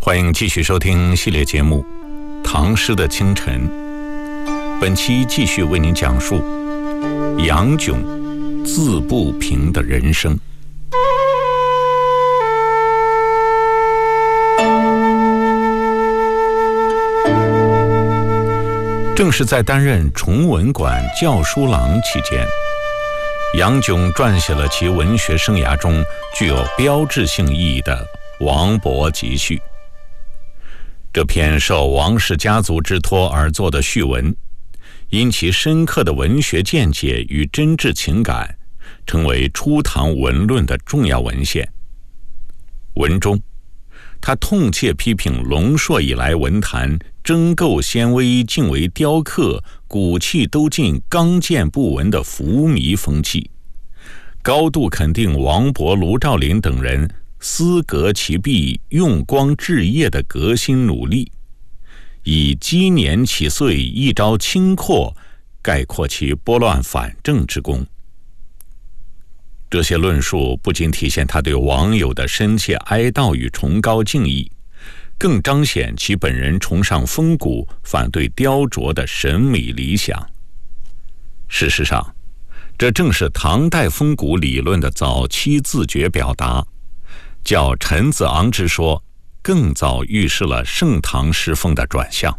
欢迎继续收听系列节目《唐诗的清晨》。本期继续为您讲述杨炯自不平的人生。正是在担任崇文馆校书郎期间，杨炯撰写了其文学生涯中具有标志性意义的《王勃集序》。这篇受王氏家族之托而作的序文，因其深刻的文学见解与真挚情感，成为初唐文论的重要文献。文中，他痛切批评龙朔以来文坛争构纤微，尽为雕刻，骨气都尽，刚健不闻的浮靡风气，高度肯定王勃、卢照邻等人思革其弊、用光置业的革新努力，以积年起岁，一朝清阔，概括其拨乱反正之功。这些论述不仅体现他对王友的深切哀悼与崇高敬意，更彰显其本人崇尚风骨、反对雕琢的审美理想。事实上，这正是唐代风骨理论的早期自觉表达，较陈子昂之说更早预示了盛唐诗风的转向。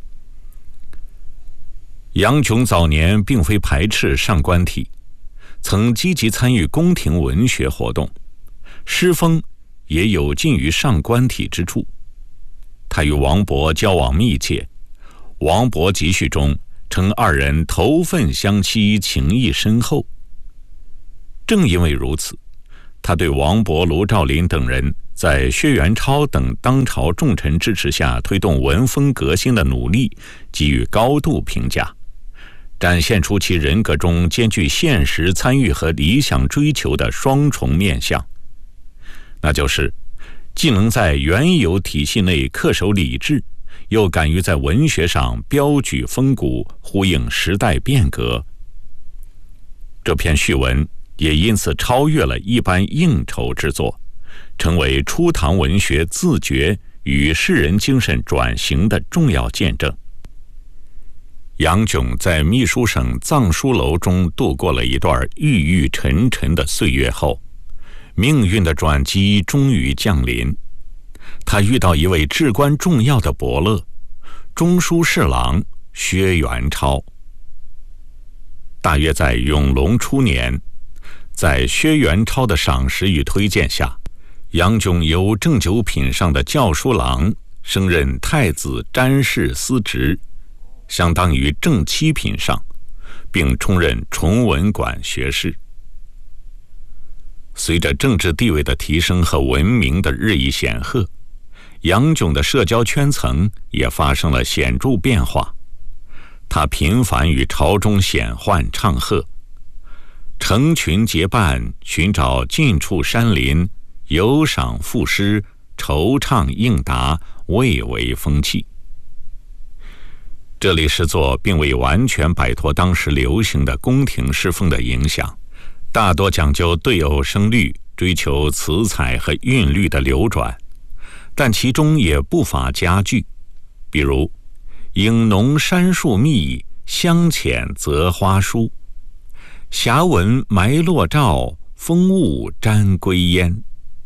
杨炯早年并非排斥上官体，曾积极参与宫廷文学活动，诗风也有近于上官体之处。他与王勃交往密切，《王勃集序》中称二人投份相期，情谊深厚。正因为如此，他对王勃、卢照邻等人在薛元超等当朝重臣支持下推动文风革新的努力给予高度评价，展现出其人格中兼具现实参与和理想追求的双重面相，那就是既能在原有体系内恪守礼制，又敢于在文学上标举风骨，呼应时代变革。这篇序文也因此超越了一般应酬之作，成为初唐文学自觉与士人精神转型的重要见证。杨炯在秘书省藏书楼中度过了一段郁郁沉沉的岁月后，命运的转机终于降临。他遇到一位至关重要的伯乐，中书侍郎薛元超。大约在永隆初年，在薛元超的赏识与推荐下，杨炯由正九品上的校书郎升任太子詹事司职，相当于正七品上，并充任崇文馆学士。随着政治地位的提升和文明的日益显赫，杨炯的社交圈层也发生了显著变化。他频繁与朝中显宦唱和，成群结伴寻找近处山林，有赏赋诗，惆怅应答，蔚为风气。这类诗作并未完全摆脱当时流行的宫廷诗风的影响，大多讲究对偶声律，追求词采和韵律的流转，但其中也不乏佳句，比如影浓山树密，香浅泽花疏，霞纹埋落照，风雾沾归烟。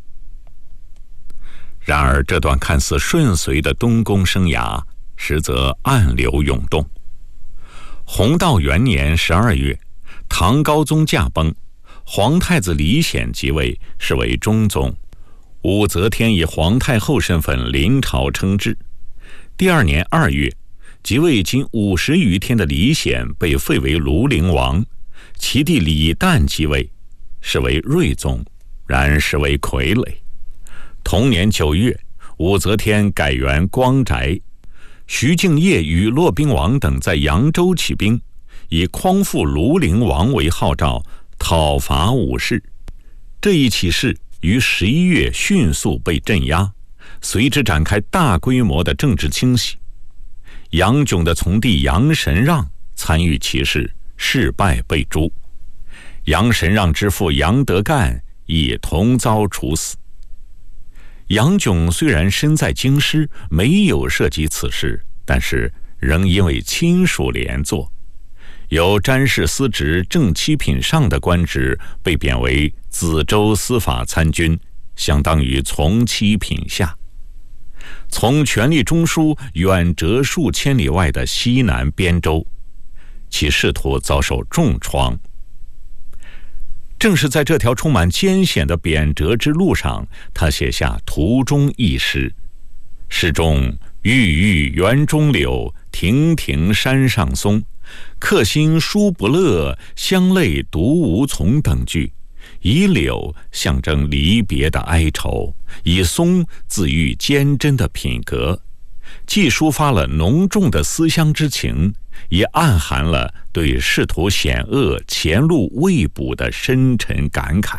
然而这段看似顺遂的东宫生涯，实则暗流涌动。弘道元年12月，唐高宗驾崩，皇太子李显即位，是为中宗。武则天以皇太后身份临朝称制。第二年2月，即位仅50余天的李显被废为庐陵王，其弟李旦即位，是为睿宗，然实为傀儡。同年9月，武则天改元光宅，徐敬业与骆宾王等在扬州起兵，以匡复庐陵王为号召，讨伐武士。这一起事于11月迅速被镇压，随之展开大规模的政治清洗。杨炯的从弟杨神让参与其事，事败被诛。杨神让之父杨德干亦同遭处死。 杨炯虽然身在京师，没有涉及此事，但是仍因为亲属连坐，由詹事司职正七品上的官职被贬为梓州司法参军，相当于从七品下。从权力中枢远折数千里外的西南边州，其仕途遭受重创。正是在这条充满艰险的贬谪之路上，他写下途中一诗。诗中郁郁园中柳，亭亭山上松，客心书不乐，乡泪独无从等句，以柳象征离别的哀愁，以松自喻坚贞的品格，既抒发了浓重的思乡之情，也暗含了对仕途险恶、前路未卜的深沉感慨。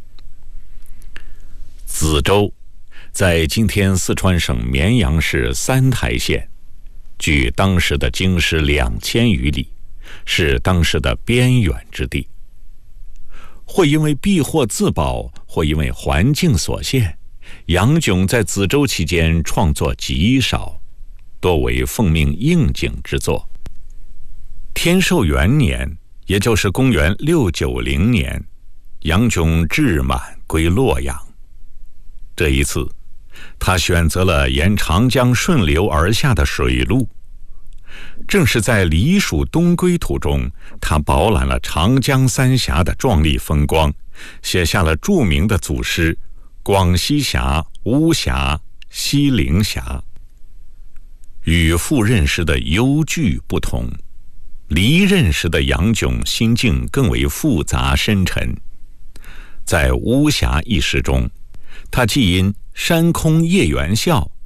梓州在今天四川省绵阳市三台县，距当时的京师2000余里，是当时的边远之地。或因为避祸自保，或因为环境所限，杨炯在梓州期间创作极少，多为奉命应景之作。天寿元年，也就是公元690年，杨炯志满归洛阳。这一次，他选择了沿长江顺流而下的水路。正是在离蜀东归途中，他饱览了长江三峡的壮丽风光，写下了著名的组诗《广西峡》《巫峡》《西陵峡》。与赴任时的忧惧不同，离任时的杨炯心境更为复杂深沉。在《巫峡》一诗中，他既因山空夜猿啸